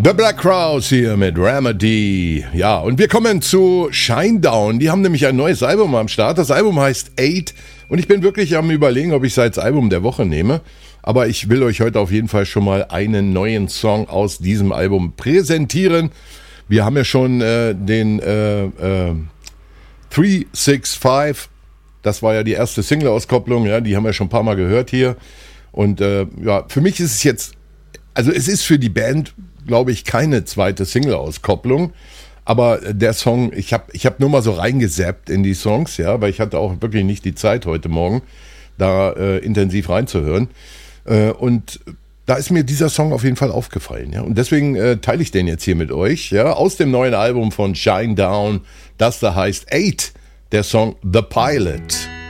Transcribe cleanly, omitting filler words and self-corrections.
The Black Crowes hier mit Remedy. Ja, und wir kommen zu Shinedown. Die haben nämlich ein neues Album am Start. Das Album heißt 8 und ich bin wirklich am Überlegen, ob ich es als Album der Woche nehme. Aber ich will euch heute auf jeden Fall schon mal einen neuen Song aus diesem Album präsentieren. Wir haben ja schon den 365. Das war ja die erste Single-Auskopplung. Ja, die haben wir schon ein paar Mal gehört hier. Und ja, für mich ist es jetzt, also es ist für die Band, glaube ich, keine zweite Single-Auskopplung, aber der Song, ich hab nur mal so reingesappt in die Songs, ja, weil ich hatte auch wirklich nicht die Zeit heute Morgen, da intensiv reinzuhören, und da ist mir dieser Song auf jeden Fall aufgefallen, ja, und deswegen teile ich den jetzt hier mit euch, ja, aus dem neuen Album von Shinedown, das da heißt 8, der Song The Pilot.